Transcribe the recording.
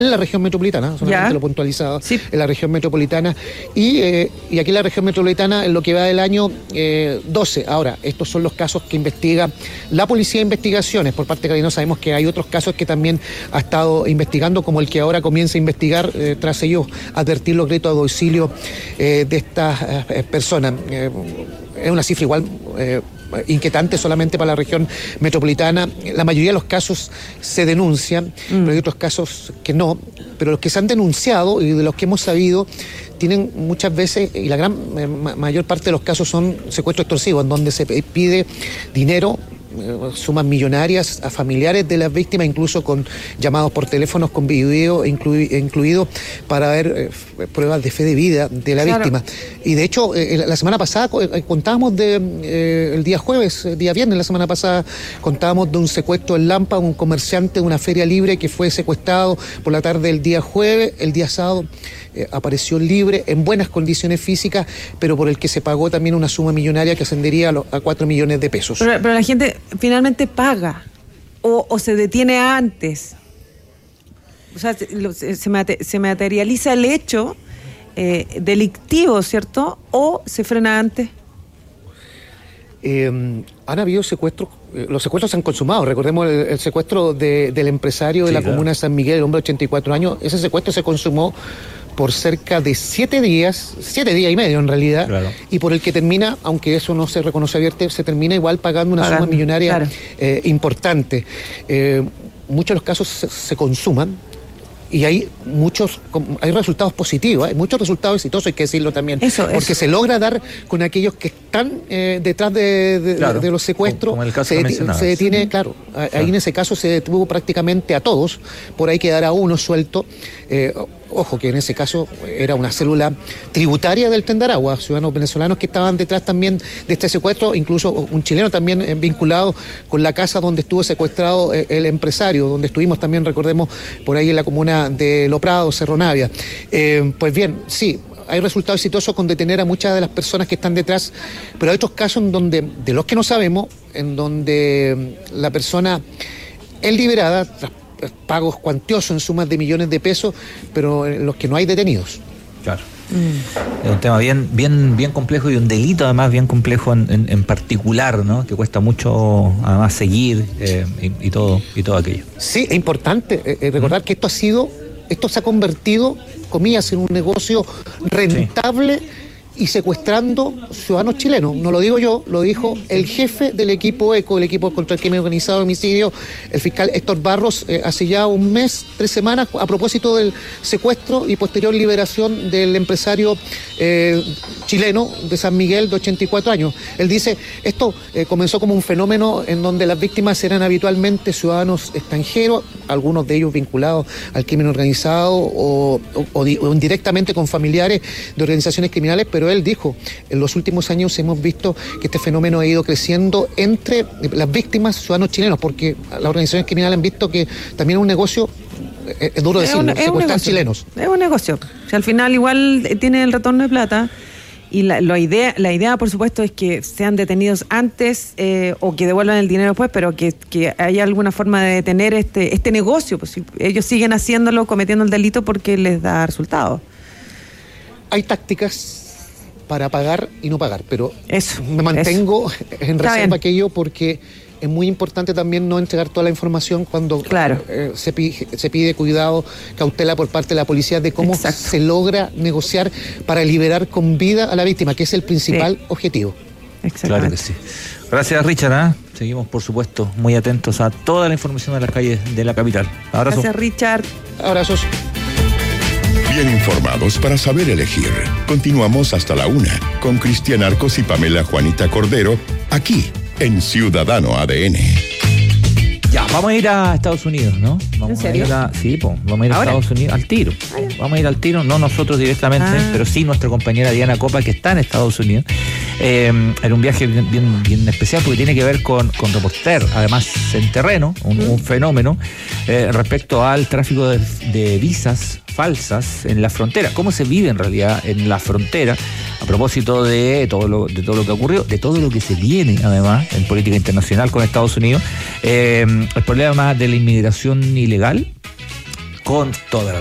en la región metropolitana, solamente lo puntualizado, sí, en la región metropolitana, y aquí en la región metropolitana en lo que va del año 12. Ahora, estos son los casos que investiga la Policía de Investigaciones por parte de Carabineros. Sabemos que hay otros casos que también ha estado investigando, como el que ahora comienza a investigar tras ellos advertir los gritos de auxilio de estas personas. Es una cifra igual inquietante solamente para la región metropolitana. La mayoría de los casos se denuncian, pero hay otros casos que no. Pero los que se han denunciado y de los que hemos sabido tienen muchas veces, y la gran mayor parte de los casos son secuestros extorsivos, en donde se pide dinero, sumas millonarias a familiares de las víctimas, incluso con llamados por teléfonos con video incluido para ver pruebas de fe de vida de la víctima. Y de hecho, la semana pasada contábamos el día jueves, día viernes, la semana pasada contábamos de un secuestro en Lampa, un comerciante de una feria libre que fue secuestrado por la tarde del día jueves. El día sábado apareció libre, en buenas condiciones físicas, pero por el que se pagó también una suma millonaria que ascendería a 4 millones de pesos. Pero la gente finalmente paga o se detiene antes. O sea, se materializa el hecho delictivo, ¿cierto? ¿O se frena antes? Han habido secuestros, los secuestros se han consumado. Recordemos el secuestro del empresario de la comuna de San Miguel, el hombre de 84 años. Ese secuestro se consumó por cerca de 7 días y medio en realidad, y por el que termina, aunque eso no se reconoce abierto, se termina igual pagando una suma millonaria importante. Muchos de los casos se consuman, y hay resultados positivos, hay muchos resultados exitosos, hay que decirlo también, porque se logra dar con aquellos que están detrás de los secuestros, como el caso se detiene, ahí en ese caso se detuvo prácticamente a todos, por ahí quedará uno suelto. Ojo que en ese caso era una célula tributaria del Tren de Aragua, ciudadanos venezolanos que estaban detrás también de este secuestro, incluso un chileno también vinculado con la casa donde estuvo secuestrado el empresario, donde estuvimos también, recordemos, por ahí en la comuna de Lo Prado, Cerro Navia. Pues bien, sí, hay resultados exitosos con detener a muchas de las personas que están detrás, pero hay otros casos en donde, de los que no sabemos, en donde la persona es liberada tras pagos cuantiosos en sumas de millones de pesos, pero en los que no hay detenidos. Claro. Es un tema bien complejo, y un delito además bien complejo en particular, ¿no? Que cuesta mucho además seguir y todo aquello. Sí, es importante recordar que esto se ha convertido, comillas, en un negocio rentable. Sí. Y secuestrando ciudadanos chilenos. No lo digo yo, lo dijo el jefe del equipo ECO, el equipo contra el crimen organizado de homicidio, el fiscal Héctor Barros, hace ya un mes, 3 semanas, a propósito del secuestro y posterior liberación del empresario chileno de San Miguel de 84 años. Él dice, esto comenzó como un fenómeno en donde las víctimas eran habitualmente ciudadanos extranjeros, algunos de ellos vinculados al crimen organizado o indirectamente con familiares de organizaciones criminales, pero él dijo, en los últimos años hemos visto que este fenómeno ha ido creciendo entre las víctimas ciudadanos chilenos, porque las organizaciones criminales han visto que también es un negocio, es duro decirlo, secuestrar chilenos. Es un negocio. O sea, al final igual tiene el retorno de plata, y la idea, por supuesto, es que sean detenidos antes o que devuelvan el dinero después, pero que haya alguna forma de detener este negocio. Pues si ellos siguen haciéndolo, cometiendo el delito porque les da resultados. Hay tácticas para pagar y no pagar, pero me mantengo en reserva aquello, porque es muy importante también no entregar toda la información cuando se pide cuidado, cautela por parte de la policía de cómo se logra negociar para liberar con vida a la víctima, que es el principal objetivo. Claro que sí. Gracias, Richard. Seguimos, por supuesto, muy atentos a toda la información de las calles de la capital. Abrazos. Gracias, Richard. Abrazos. Bien informados para saber elegir. Continuamos hasta la 1 con Cristian Arcos y Pamela Juanita Cordero, aquí en Ciudadano ADN. Ya, vamos a ir a Estados Unidos, ¿no? ¿En serio? Vamos a ir a Estados Unidos al tiro. Vamos a ir al tiro, no nosotros directamente, pero sí nuestra compañera Diana Copa, que está en Estados Unidos. Era un viaje bien especial, porque tiene que ver con reporter, además en terreno, un fenómeno respecto al tráfico de visas falsas en la frontera. ¿Cómo se vive en realidad en la frontera? A propósito de todo lo que ocurrió, de todo lo que se viene además en política internacional con Estados Unidos, el problema de la inmigración ilegal, con toda la